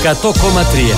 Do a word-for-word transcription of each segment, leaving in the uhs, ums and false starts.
εκατό κόμμα τρία.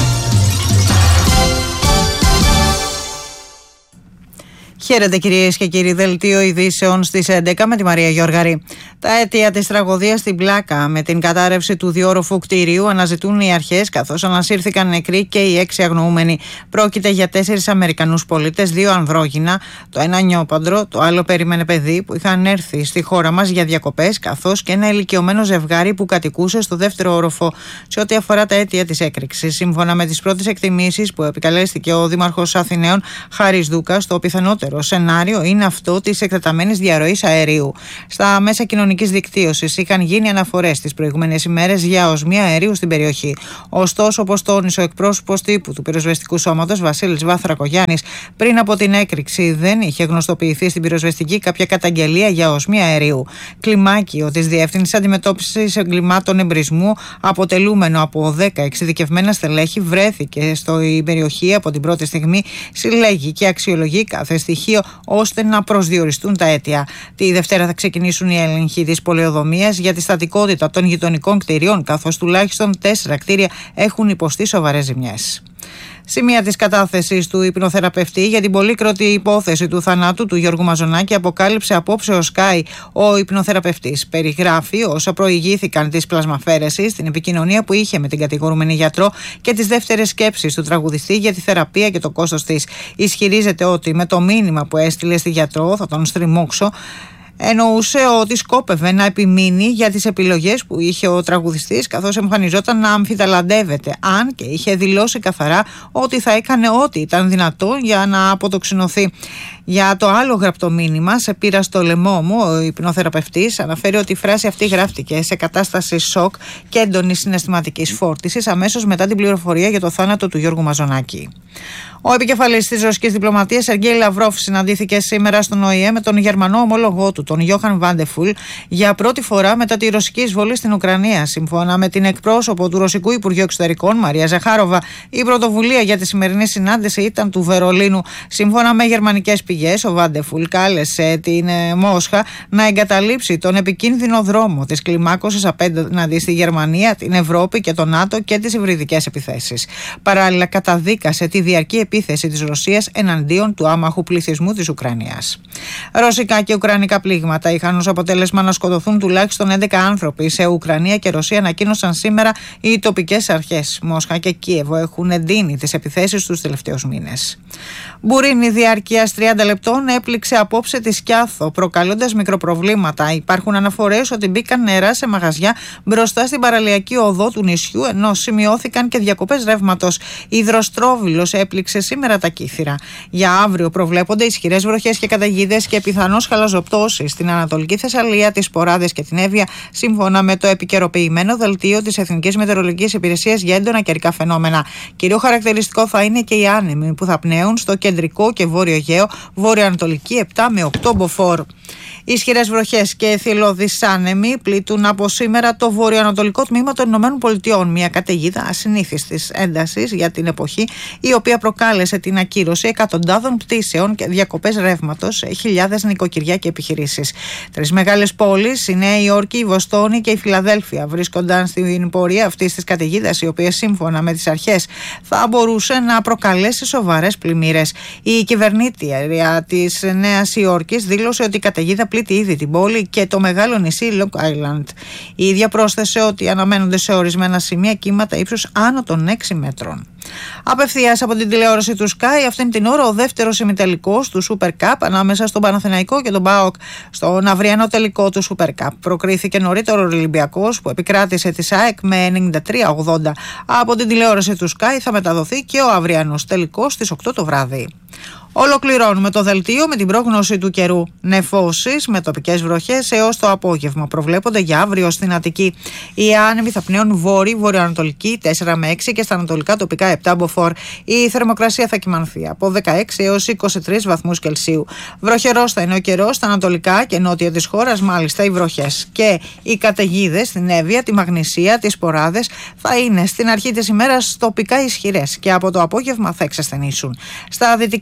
Χαίρετε κυρίες και κύριοι, δελτίο ειδήσεων στις έντεκα με τη Μαρία Γιώργαρη. Τα αίτια της τραγωδίας στην Πλάκα με την κατάρρευση του διόροφου κτηρίου αναζητούν οι αρχές, καθώς ανασύρθηκαν νεκροί και οι έξι αγνοούμενοι. Πρόκειται για τέσσερις Αμερικανούς πολίτες, δύο ανδρόγυνα, το ένα νιόπαντρο, το άλλο περίμενε παιδί, που είχαν έρθει στη χώρα μας για διακοπές, καθώς και ένα ηλικιωμένο ζευγάρι που κατοικούσε στο δεύτερο όροφο. Σε ό,τι αφορά τα αίτια της έκρηξης, σύμφωνα με τις πρώτες εκτιμήσεις που επικαλέστηκε ο Δήμαρχος Αθηναίων Χάρης Δούκας, το πιθανότερο σενάριο είναι αυτό της εκτεταμένης διαρροής αερίου. Στα μέσα κοινωνικής δικτύωσης είχαν γίνει αναφορές τις προηγούμενες ημέρες για οσμία αερίου στην περιοχή. Ωστόσο, όπως τόνισε ο εκπρόσωπος τύπου του πυροσβεστικού σώματος, Βασίλης Βάθρακογιάννης, πριν από την έκρηξη δεν είχε γνωστοποιηθεί στην πυροσβεστική κάποια καταγγελία για οσμία αερίου. Κλιμάκιο της Διεύθυνσης Αντιμετώπισης Εγκλημάτων Εμπρισμού, αποτελούμενο από δέκα εξειδικευμένα στελέχη, βρέθηκε στην περιοχή από την πρώτη στιγμή, συλλέγει και αξιολογεί κάθε στοιχείο ώστε να προσδιοριστούν τα αίτια. Τη Δευτέρα θα ξεκινήσουν οι έλεγχοι της πολεοδομίας για τη στατικότητα των γειτονικών κτηρίων, καθώς τουλάχιστον τέσσερα κτίρια έχουν υποστεί σοβαρές ζημιές. Σημεία της κατάθεσης του υπνοθεραπευτή για την πολύκροτη υπόθεση του θανάτου του Γιώργου Μαζονάκη αποκάλυψε απόψε ο Sky. Ο υπνοθεραπευτής περιγράφει όσα προηγήθηκαν της πλασμαφαίρεσης, την επικοινωνία που είχε με την κατηγορούμενη γιατρό και τις δεύτερες σκέψεις του τραγουδιστή για τη θεραπεία και το κόστος της. Ισχυρίζεται ότι με το μήνυμα που έστειλε στη γιατρό, θα τον στριμώξω, εννοούσε ότι σκόπευε να επιμείνει για τις επιλογές που είχε ο τραγουδιστής, καθώς εμφανιζόταν να αμφιταλαντεύεται, αν και είχε δηλώσει καθαρά ότι θα έκανε ό,τι ήταν δυνατό για να αποτοξινωθεί. Για το άλλο γραπτό μήνυμα, σε πήρα στο λαιμό μου, ο υπνοθεραπευτής αναφέρει ότι η φράση αυτή γράφτηκε σε κατάσταση σοκ και έντονης συναισθηματικής φόρτισης αμέσως μετά την πληροφορία για το θάνατο του Γιώργου Μαζονάκη. Ο επικεφαλής της ρωσικής διπλωματίας, Σεργέη Λαυρόφ, συναντήθηκε σήμερα στον Ο Ε Ε με τον Γερμανό ομόλογό του, τον Γιόχαν Βάντεφουλ, για πρώτη φορά μετά τη ρωσική εισβολή στην Ουκρανία. Σύμφωνα με την εκπρόσωπο του Ρωσικού Υπουργείου Εξωτερικών, Μαρία Ζαχάροβα, η πρωτοβουλία για τη σημερινή συνάντηση ήταν του Βερολίνου. Σύμφωνα με γερμανικές πηγές, ο Βάντεφουλ κάλεσε την Μόσχα να εγκαταλείψει τον επικίνδυνο δρόμο της κλιμάκωσης απέναντι στη Γερμανία, την Ευρώπη και το ΝΑΤΟ και τις υβριδικές επιθέσεις. Παράλληλα, καταδίκασε τη διαρκή επίθεση της Ρωσίας εναντίον του άμαχου πληθυσμού της Ουκρανίας. Ρωσικά και ουκρανικά πλήγματα είχαν ως αποτέλεσμα να σκοτωθούν τουλάχιστον έντεκα άνθρωποι σε Ουκρανία και Ρωσία, ανακοίνωσαν σήμερα οι τοπικές αρχές. Μόσχα και Κίεβο έχουν εντείνει τις επιθέσεις τους τελευταίους μήνες. Μπουρίνη διάρκειας τριάντα λεπτών έπληξε απόψε τη Σκιάθο, προκαλώντας μικροπροβλήματα. Υπάρχουν αναφορές ότι μπήκαν νερά σε μαγαζιά μπροστά στην παραλιακή οδό του νησιού, ενώ σημειώθηκαν και διακοπές ρεύματος. Υδροστρόβιλος έπληξε σήμερα τα Κύθυρα. Για αύριο προβλέπονται ισχυρές βροχές και καταιγίδες και πιθανώς χαλαζοπτώσεις στην Ανατολική Θεσσαλία, τις Ποράδες και την Εύβοια, σύμφωνα με το επικαιροποιημένο δελτίο της Εθνικής Μετεωρολογικής Υπηρεσίας για έντονα καιρικά φαινόμενα. Κύριο χαρακτηριστικό θα είναι και οι άνεμοι που θα πνέουν στο κεντρικό και βόρειο Αιγαίο, βόρειο-ανατολική επτά με οκτώ μποφόρ. Ισχυρές βροχές και θηλώδεις άνεμοι πλήττουν από σήμερα το βορειοανατολικό τμήμα των Ηνωμένων Πολιτειών. Μια καταιγίδα ασυνήθιστης έντασης για την εποχή, η οποία προκάλεσε την ακύρωση εκατοντάδων πτήσεων και διακοπές ρεύματος σε χιλιάδες νοικοκυριά και επιχειρήσεις. Τρεις μεγάλες πόλεις, η Νέα Υόρκη, η Βοστόνη και η Φιλαδέλφια, βρίσκονταν στην πορεία αυτής της καταιγίδας, η οποία σύμφωνα με τις αρχές θα μπορούσε να προκαλέσει σοβαρές πλημμύρες. Η κυβερνήτρια της Νέας Υόρκης δήλωσε ότι η καταιγίδα πλήττει ήδη την πόλη και το μεγάλο νησί Long Island. Η ίδια πρόσθεσε ότι αναμένονται σε ορισμένα σημεία κύματα ύψους άνω των έξι μέτρων. Απευθείας από την τηλεόραση του Sky, αυτήν την ώρα ο δεύτερος ημιτελικός του Super Cup ανάμεσα στον Παναθηναϊκό και τον ΠΑΟΚ. Στον αυριανό τελικό του Super Cup προκρίθηκε νωρίτερο ο Ολυμπιακός, που επικράτησε τη ΑΕΚ με ενενήντα τρία ογδόντα. Από την τηλεόραση του Sky θα μεταδοθεί και ο αυριανός τελικός στις οκτώ το βράδυ. Ολοκληρώνουμε το δελτίο με την πρόγνωση του καιρού. Νεφώσεις με τοπικές βροχές έως το απόγευμα προβλέπονται για αύριο στην Αττική. Οι άνεμοι θα πνέουν βόρειο-βορειοανατολική τέσσερα με έξι και στα ανατολικά τοπικά επτά μποφόρ. Η θερμοκρασία θα κυμανθεί από δεκαέξι έως είκοσι τρεις βαθμούς Κελσίου. Βροχερός θα είναι ο καιρός στα ανατολικά και νότια της χώρας, μάλιστα οι βροχές και οι καταιγίδες στην Εύβοια, τη Μαγνησία, τις Ποράδες θα είναι στην αρχή της ημέρας τοπικά ισχυρές και από το απόγευμα θα εξασθενήσουν. Στα δυτικά και βόρεια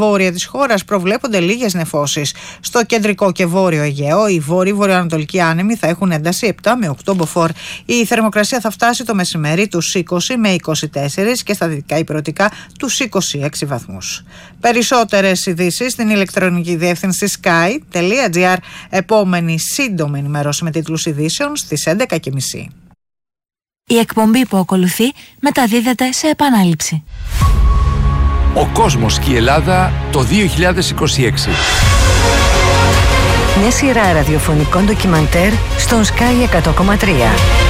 βόρεια της χώρας προβλέπονται λίγες νεφώσεις. Στο κεντρικό και βόρειο Αιγαίο, οι βόρειοι-βορειοανατολικοί άνεμοι θα έχουν ένταση επτά με οκτώ μποφόρ. Η θερμοκρασία θα φτάσει το μεσημέρι τους είκοσι με είκοσι τέσσερα και στα δυτικά υπηρετικά τους είκοσι έξι βαθμούς. Περισσότερες ειδήσεις στην ηλεκτρονική διεύθυνση sky τελεία gr. Επόμενη σύντομη ενημέρωση με τίτλους ειδήσεων στις έντεκα και μισή. Η εκπομπή που ακολουθεί μεταδίδεται σε επανάληψη. Ο κόσμος και η Ελλάδα το δύο χιλιάδες είκοσι έξι. Μια σειρά ραδιοφωνικών ντοκιμαντέρ στον Sky εκατό κόμμα τρία.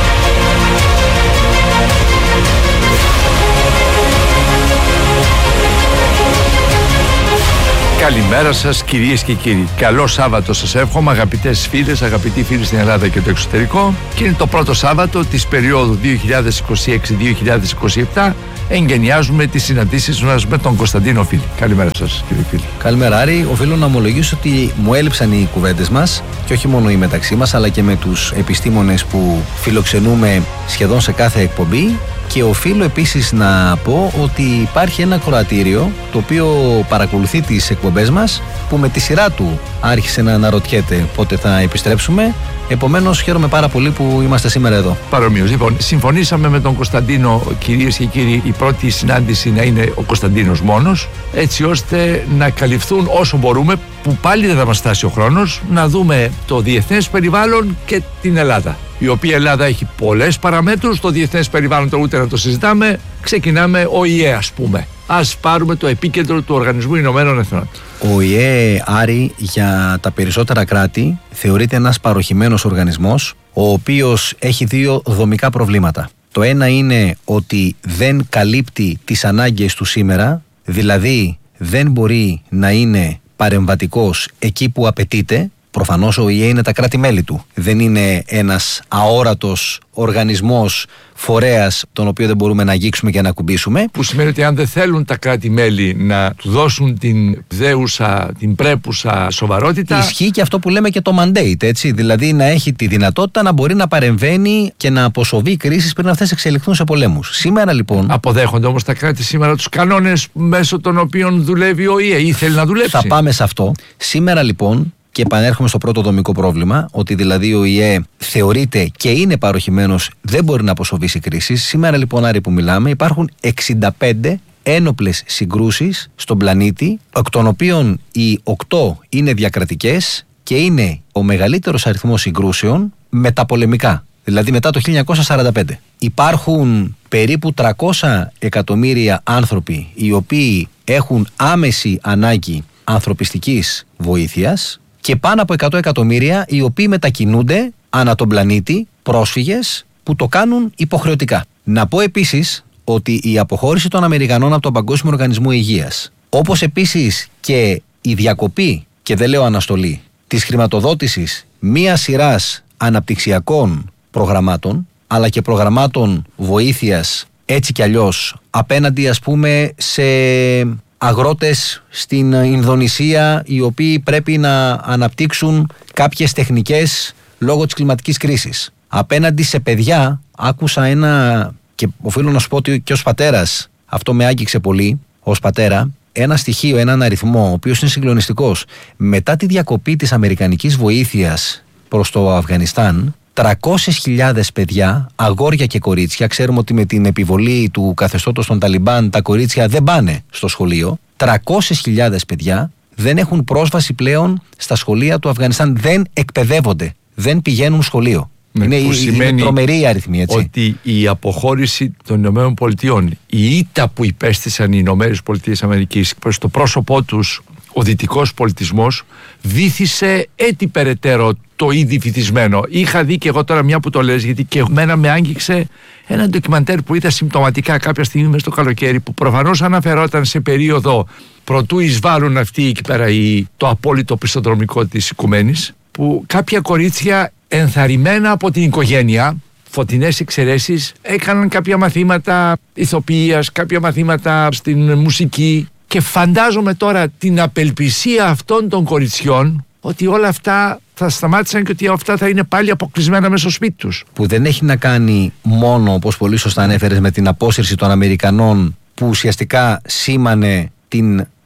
Καλημέρα σας κυρίες και κύριοι. Καλό Σάββατο σας εύχομαι, αγαπητές φίλες, αγαπητοί φίλοι στην Ελλάδα και το εξωτερικό. Και είναι το πρώτο Σάββατο της περίοδου δύο χιλιάδες είκοσι έξι δύο χιλιάδες είκοσι επτά. Εγκαινιάζουμε τις συναντήσεις μας με τον Κωνσταντίνο Φίλη. Καλημέρα σας κύριε Φίλη. Καλημέρα Άρη. Οφείλω να ομολογήσω ότι μου έλειψαν οι κουβέντες μας και όχι μόνο οι μεταξύ μας, αλλά και με τους επιστήμονες που φιλοξενούμε σχεδόν σε κάθε εκπομπή. Και οφείλω επίσης να πω ότι υπάρχει ένα ακροατήριο το οποίο παρακολουθεί τις εκπομπές μας, που με τη σειρά του άρχισε να αναρωτιέται πότε θα επιστρέψουμε. Επομένως χαίρομαι πάρα πολύ που είμαστε σήμερα εδώ. Παρομοίως. Λοιπόν, συμφωνήσαμε με τον Κωνσταντίνο, κυρίες και κύριοι, η πρώτη συνάντηση να είναι ο Κωνσταντίνος μόνος, έτσι ώστε να καλυφθούν όσο μπορούμε, που πάλι δεν θα μας φτάσει ο χρόνος, να δούμε το διεθνές περιβάλλον και την Ελλάδα. Η οποία Ελλάδα έχει πολλές παραμέτρους, το διεθνές περιβάλλον το ούτε να το συζητάμε. Ξεκινάμε ο ΙΕ, ας πούμε. Ας πάρουμε το επίκεντρο του Οργανισμού Ηνωμένων Εθνών. Ο ΙΕ, Άρη, για τα περισσότερα κράτη θεωρείται ένας παροχημένος οργανισμός, ο οποίος έχει δύο δομικά προβλήματα. Το ένα είναι ότι δεν καλύπτει τις ανάγκες του σήμερα, δηλαδή δεν μπορεί να είναι παρεμβατικός εκεί που απαιτείται. Προφανώς ο ΙΕ είναι τα κράτη-μέλη του. Δεν είναι ένας αόρατος οργανισμός, φορέας, τον οποίο δεν μπορούμε να αγγίξουμε και να ακουμπήσουμε. Που σημαίνει ότι αν δεν θέλουν τα κράτη-μέλη να του δώσουν την δέουσα, την πρέπουσα σοβαρότητα. Ισχύει και αυτό που λέμε και το mandate, έτσι. Δηλαδή να έχει τη δυνατότητα να μπορεί να παρεμβαίνει και να αποσοβεί κρίσεις πριν αυτές εξελιχθούν σε πολέμους. Σήμερα λοιπόν. Αποδέχονται όμως τα κράτη σήμερα τους κανόνες μέσω των οποίων δουλεύει ο ΙΕ ή θέλει να δουλέψει. Θα πάμε σε αυτό. Σήμερα λοιπόν. Και επανέρχομαι στο πρώτο δομικό πρόβλημα, ότι δηλαδή ο ΙΕ θεωρείται και είναι παροχημένος, δεν μπορεί να αποσοβήσει κρίσεις. Σήμερα λοιπόν, Άρη, που μιλάμε, υπάρχουν εξήντα πέντε ένοπλες συγκρούσεις στον πλανήτη, εκ των οποίων οι οκτώ είναι διακρατικές και είναι ο μεγαλύτερος αριθμός συγκρούσεων μεταπολεμικά, δηλαδή μετά το χίλια εννιακόσια σαράντα πέντε. Υπάρχουν περίπου τριακόσια εκατομμύρια άνθρωποι οι οποίοι έχουν άμεση ανάγκη ανθρωπιστικής βοήθειας και πάνω από εκατό εκατομμύρια οι οποίοι μετακινούνται ανά τον πλανήτη, πρόσφυγες που το κάνουν υποχρεωτικά. Να πω επίσης ότι η αποχώρηση των Αμερικανών από τον Παγκόσμιο Οργανισμό Υγείας, όπως επίσης και η διακοπή, και δεν λέω αναστολή, της χρηματοδότησης μία σειράς αναπτυξιακών προγραμμάτων, αλλά και προγραμμάτων βοήθειας έτσι κι αλλιώς απέναντι, ας πούμε, σε αγρότες στην Ινδονησία οι οποίοι πρέπει να αναπτύξουν κάποιες τεχνικές λόγω της κλιματικής κρίσης. Απέναντι σε παιδιά, άκουσα ένα, και οφείλω να σου πω ότι και ως πατέρας αυτό με άγγιξε πολύ, ως πατέρα, ένα στοιχείο, έναν αριθμό, ο οποίος είναι συγκλονιστικός. Μετά τη διακοπή της αμερικανικής βοήθειας προς το Αφγανιστάν, τριακόσιες χιλιάδες παιδιά, αγόρια και κορίτσια, ξέρουμε ότι με την επιβολή του καθεστώτος των Ταλιμπάν τα κορίτσια δεν πάνε στο σχολείο, τριακόσιες χιλιάδες παιδιά δεν έχουν πρόσβαση πλέον στα σχολεία του Αφγανιστάν, δεν εκπαιδεύονται, δεν πηγαίνουν σχολείο. Ναι, είναι, που είναι τρομερή η αριθμή, έτσι. Ότι η αποχώρηση των Ηνωμένων Πολιτειών, η ήττα που υπέστησαν οι Ηνωμένες Πολιτείες Αμερικής προς το πρόσωπό τους, ο δυτικός πολιτισμός, βύθισε έτσι περαιτέρω το ήδη βυθισμένο. Είχα δει και εγώ τώρα, μια που το λες, γιατί και εμένα με άγγιξε ένα ντοκιμαντέρ που είδα συμπτωματικά κάποια στιγμή μες στο καλοκαίρι, που προφανώς αναφερόταν σε περίοδο προτού εισβάλλουν αυτοί εκεί πέρα η, το απόλυτο πιστοδρομικό της οικουμένης, που κάποια κορίτσια ενθαρρυμένα από την οικογένεια, φωτεινές εξαιρέσεις, έκαναν κάποια μαθήματα ηθοποιίας, κάποια μαθήματα στην μουσική. Και φαντάζομαι τώρα την απελπισία αυτών των κοριτσιών ότι όλα αυτά θα σταμάτησαν και ότι αυτά θα είναι πάλι αποκλεισμένα μέσα στο σπίτι τους. Που δεν έχει να κάνει μόνο, όπως πολύ σωστά ανέφερες, με την απόσυρση των Αμερικανών, που ουσιαστικά σήμανε την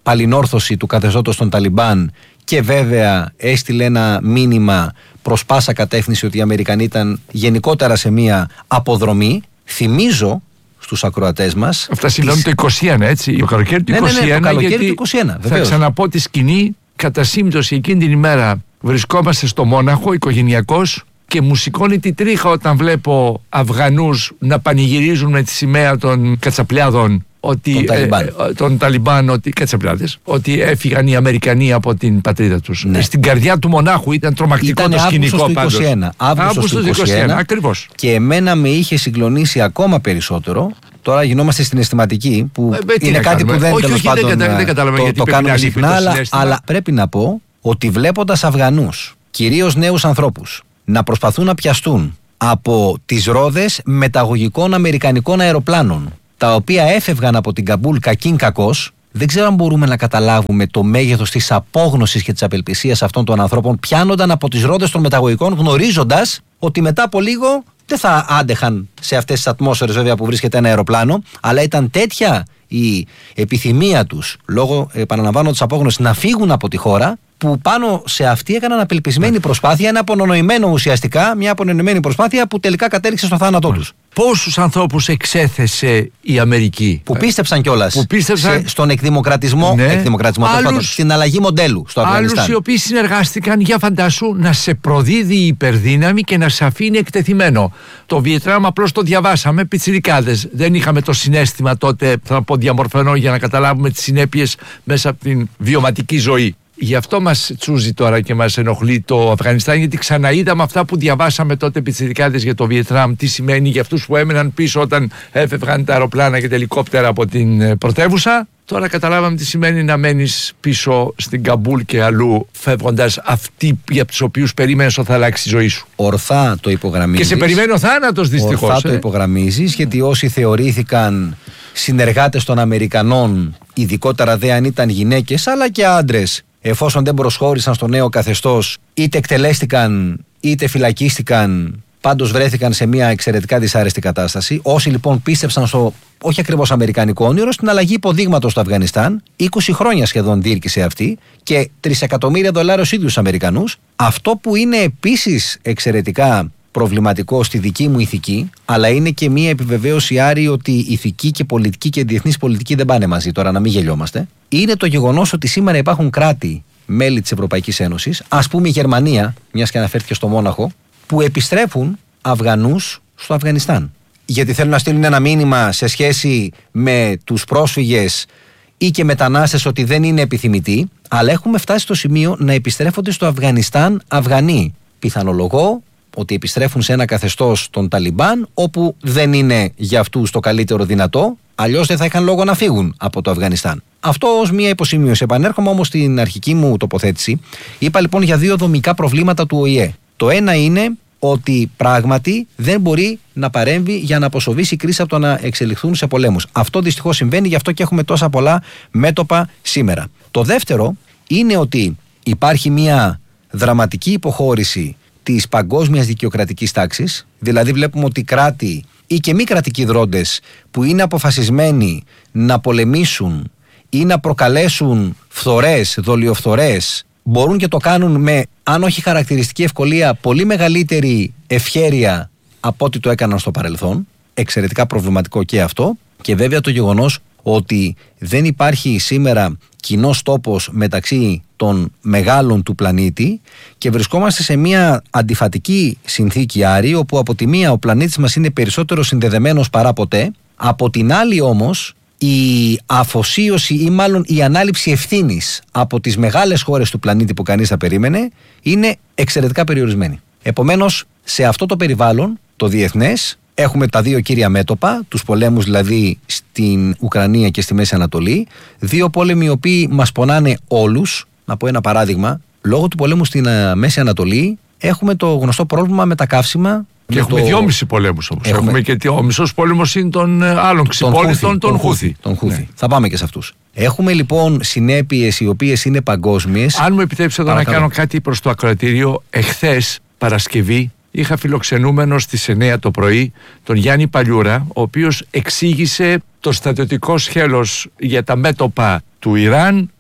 παλινόρθωση του καθεστώτος των Ταλιμπάν και βέβαια έστειλε ένα μήνυμα προς πάσα κατεύθυνση ότι οι Αμερικανοί ήταν γενικότερα σε μια αποδρομή. Θυμίζω στους ακροατές μας. Αυτά συμβαίνουν το είκοσι ένα, έτσι. Το καλοκαίρι του ναι, είκοσι ένα. Ναι, ναι, το καλοκαίρι γιατί του είκοσι ένα, θα ξαναπώ τη σκηνή. Κατά σύμπτωση εκείνη την ημέρα βρισκόμαστε στο Μόναχο, οικογενειακός, και μου σηκώνει τη τρίχα όταν βλέπω Αφγανούς να πανηγυρίζουν με τη σημαία των κατσαπλιάδων. Ότι, τον Ταλιμπάν. Ε, τον Ταλιμπάν, ότι, κατσαπλιάδες, ότι έφυγαν οι Αμερικανοί από την πατρίδα τους. Ναι. Στην καρδιά του Μονάχου ήταν τρομακτικό. Ήτανε το σκηνικό πάντως. είκοσι ένα. Αύγουστος του είκοσι ένα, ακριβώς. Και εμένα με είχε συγκλονίσει ακόμα περισσότερο. Τώρα γινόμαστε στην αισθηματική, που ε, είναι κάτι κάνουμε. Που δεν, όχι, τέλος όχι, πάντων, δεν, κατα, δεν καταλαβαίνω γιατί το, το κάνουμε συχνά, αλλά, αλλά πρέπει να πω ότι βλέποντας Αφγανούς, κυρίως νέους ανθρώπους, να προσπαθούν να πιαστούν από τις ρόδες μεταγωγικών αμερικανικών αεροπλάνων, τα οποία έφευγαν από την Καμπούλ κακήν κακώς, δεν ξέρω αν μπορούμε να καταλάβουμε το μέγεθος της απόγνωσης και της απελπισίας αυτών των ανθρώπων, πιάνονταν από τις ρόδες των μεταγωγικών, γνωρίζοντας ότι μετά από λίγο δεν θα άντεχαν σε αυτές τις ατμόσφαιρες, βέβαια, που βρίσκεται ένα αεροπλάνο, αλλά ήταν τέτοια η επιθυμία τους, λόγω, επαναλαμβάνω, της απόγνωσης, να φύγουν από τη χώρα, που πάνω σε αυτή έκαναν απελπισμένη προσπάθεια, ένα απονοημένο ουσιαστικά, μια απονοημένη προσπάθεια που τελικά κατέληξε στο θάνατό τους. Πόσους ανθρώπους εξέθεσε η Αμερική που πίστεψαν κιόλας που πίστεψαν... σε, στον εκδημοκρατισμό, ναι. εκδημοκρατισμό άλλους, στην αλλαγή μοντέλου στο Αφγανιστάν. Άλλους οι οποίοι συνεργάστηκαν, για φαντάσου, να σε προδίδει η υπερδύναμη και να σε αφήνει εκτεθειμένο. Το Βιετνάμ απλώς το διαβάσαμε, πιτσιρικάδες. Δεν είχαμε το συναίσθημα τότε, θα πω διαμορφωνώ, για να καταλάβουμε τις συνέπειες μέσα από την βιωματική ζωή. Γι' αυτό μας τσούζει τώρα και μας ενοχλεί το Αφγανιστάν, γιατί ξαναείδαμε αυτά που διαβάσαμε τότε πιτσιρικάδες για το Βιετνάμ, τι σημαίνει για αυτούς που έμεναν πίσω όταν έφευγαν τα αεροπλάνα και τα ελικόπτερα από την πρωτεύουσα. Τώρα καταλάβαμε τι σημαίνει να μένεις πίσω στην Καμπούλ και αλλού, φεύγοντας αυτοί για τους οποίους περίμενες ότι θα αλλάξει η ζωή σου. Ορθά το υπογραμμίζεις. Και σε περιμένει ο θάνατος, δυστυχώς. Ορθά ε? το υπογραμμίζεις, γιατί όσοι θεωρήθηκαν συνεργάτες των Αμερικανών, ειδικότερα δε αν ήταν γυναίκες αλλά και άντρες, εφόσον δεν προσχώρησαν στο νέο καθεστώς, είτε εκτελέστηκαν είτε φυλακίστηκαν, πάντως βρέθηκαν σε μια εξαιρετικά δυσάρεστη κατάσταση. Όσοι λοιπόν πίστεψαν στο όχι ακριβώς αμερικανικό όνειρο, στην αλλαγή υποδείγματος στο Αφγανιστάν, είκοσι χρόνια σχεδόν διήρκησε αυτή και τρισεκατομμύρια δολάρια στους ίδιους Αμερικανούς. Αυτό που είναι επίσης εξαιρετικά προβληματικό στη δική μου ηθική, αλλά είναι και μια επιβεβαίωση άρρη ότι ηθική και πολιτική και διεθνής πολιτική δεν πάνε μαζί, τώρα να μην γελιόμαστε, είναι το γεγονός ότι σήμερα υπάρχουν κράτη μέλη της Ευρωπαϊκής Ένωσης, ας πούμε η Γερμανία, μιας και αναφέρθηκε στο Μόναχο, που επιστρέφουν Αφγανούς στο Αφγανιστάν. Γιατί θέλουν να στείλουν ένα μήνυμα σε σχέση με τους πρόσφυγες ή και μετανάστες ότι δεν είναι επιθυμητοί, αλλά έχουμε φτάσει στο σημείο να επιστρέφονται στο Αφγανιστάν Αφγανοί. Πιθανολογώ ότι επιστρέφουν σε ένα καθεστώς των Ταλιμπάν, όπου δεν είναι για αυτούς το καλύτερο δυνατό, αλλιώς δεν θα είχαν λόγο να φύγουν από το Αφγανιστάν. Αυτό ως μία υποσημείωση. Επανέρχομαι όμως στην αρχική μου τοποθέτηση. Είπα λοιπόν για δύο δομικά προβλήματα του Ο Η Ε. Το ένα είναι ότι πράγματι δεν μπορεί να παρέμβει για να αποσοβήσει η κρίση από το να εξελιχθούν σε πολέμους. Αυτό δυστυχώς συμβαίνει, γι' αυτό και έχουμε τόσα πολλά μέτωπα σήμερα. Το δεύτερο είναι ότι υπάρχει μία δραματική υποχώρηση της παγκόσμιας δικαιοκρατικής τάξης, δηλαδή βλέπουμε ότι κράτη ή και μη κρατικοί δρόντες που είναι αποφασισμένοι να πολεμήσουν ή να προκαλέσουν φθορές, δολιοφθορές, μπορούν και το κάνουν με, αν όχι χαρακτηριστική ευκολία, πολύ μεγαλύτερη ευχέρεια από ό,τι το έκαναν στο παρελθόν. Εξαιρετικά προβληματικό και αυτό. Και βέβαια το γεγονός ότι δεν υπάρχει σήμερα κοινός τόπος μεταξύ των μεγάλων του πλανήτη και βρισκόμαστε σε μια αντιφατική συνθήκη άρη, όπου από τη μία ο πλανήτης μας είναι περισσότερο συνδεδεμένος παρά ποτέ, από την άλλη όμως η αφοσίωση ή μάλλον η ανάληψη ευθύνης από τις μεγάλες χώρες του πλανήτη που κανείς θα περίμενε είναι εξαιρετικά περιορισμένη. Επομένως, σε αυτό το περιβάλλον, το διεθνές, έχουμε τα δύο κύρια μέτωπα, τους πολέμους δηλαδή στην Ουκρανία και στη Μέση Ανατολή, δύο πόλεμοι οι οποίοι μας πονάνε όλους. Να πω ένα παράδειγμα, λόγω του πολέμου στην Μέση Ανατολή έχουμε το γνωστό πρόβλημα με τα καύσιμα. Και έχουμε το... δυόμισι πολέμους όμως. Έχουμε, έχουμε και ο μισός πόλεμος είναι των άλλων ξυπόλυτων, των Χούθη. Τον Χούθη. Ναι. Θα πάμε και σε αυτούς. Έχουμε λοιπόν συνέπειες οι οποίες είναι παγκόσμιες. Αν μου επιτρέψετε εδώ να κάνω κάτι προς το ακροατήριο, εχθές Παρασκευή είχα φιλοξενούμενο στις εννιά το πρωί τον Γιάννη Παλιούρα, ο οποίος εξήγησε το στρατιωτικό σχέλος για τα μέτωπα του Ιράν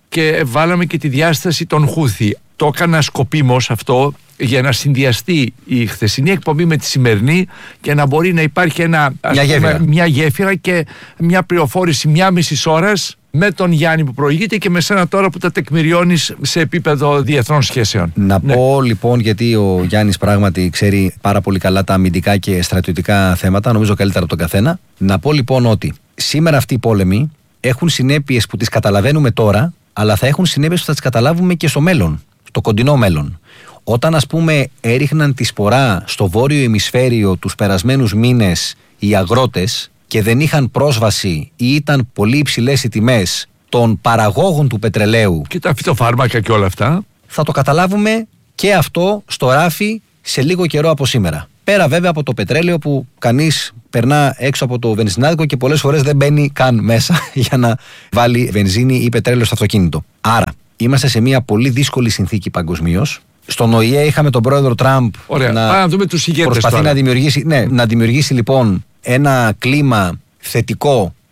και βάλαμε και τη διάσταση των Χούθη. Το έκανα σκοπίμως αυτό για να συνδυαστεί η χθεσινή εκπομπή με τη σημερινή και να μπορεί να υπάρχει ένα, ας μια, πούμε, γέφυρα. μια γέφυρα και μια πληροφόρηση μια μισή ώρας με τον Γιάννη που προηγείται και με σένα τώρα που τα τεκμηριώνεις σε επίπεδο διεθνών σχέσεων. Να ναι. πω λοιπόν, γιατί ο Γιάννης πράγματι ξέρει πάρα πολύ καλά τα αμυντικά και στρατιωτικά θέματα, νομίζω καλύτερα από τον καθένα. Να πω λοιπόν ότι σήμερα αυτοί οι πόλεμοι έχουν συνέπειες που τις καταλαβαίνουμε τώρα, αλλά θα έχουν συνέπειες που θα τις καταλάβουμε και στο μέλλον, στο κοντινό μέλλον. Όταν, ας πούμε, έριχναν τη σπορά στο βόρειο ημισφαίριο τους περασμένους μήνες οι αγρότες και δεν είχαν πρόσβαση ή ήταν πολύ υψηλές οι τιμές των παραγόγων του πετρελαίου Και τα φυτοφάρμακα και όλα αυτά. θα το καταλάβουμε και αυτό στο ράφι σε λίγο καιρό από σήμερα. Πέρα βέβαια από το πετρέλαιο που κανείς περνά έξω από το βενζινάδικο και πολλές φορές δεν μπαίνει καν μέσα για να βάλει βενζίνη ή πετρέλαιο στο αυτοκίνητο. Άρα είμαστε σε μια πολύ δύσκολη συνθήκη παγκοσμίως. Στον Ο Η Ε είχαμε τον πρόεδρο Τραμπ Ωραία. να, Πάμε να δούμε τους ηγέτες προσπαθεί τώρα. να δημιουργήσει, ναι, να δημιουργήσει λοιπόν ένα κλίμα θετικό